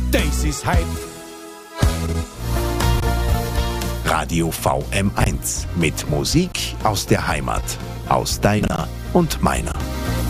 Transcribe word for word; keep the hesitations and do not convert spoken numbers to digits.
das ist Hype. Radio V M eins mit Musik aus der Heimat, aus deiner und meiner.